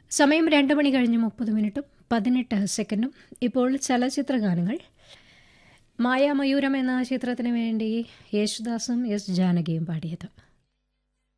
സമയം 2 മണി കഴിഞ്ഞ് 30 മിനിറ്റും 18 സെക്കൻഡും. ഇപ്പോൾ ചലച്ചിത്ര ഗാനങ്ങൾ. മായാമയൂരം എന്ന ചിത്രത്തിന് വേണ്ടി യേശുദാസും എസ് ജാനകിയും പാടിയത്.